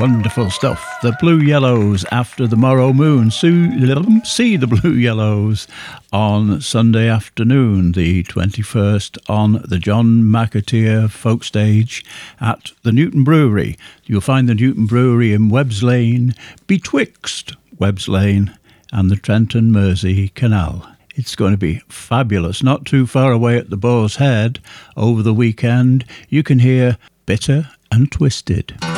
Wonderful stuff. The Blue Yellows after the Morrow Moon. See the Blue Yellows on Sunday afternoon, the 21st, on the John McAteer Folk Stage at the Newton Brewery. You'll find the Newton Brewery in Webbs Lane, betwixt Webbs Lane and the Trenton Mersey Canal. It's going to be fabulous. Not too far away at the Boar's Head over the weekend, you can hear Bitter and Twisted.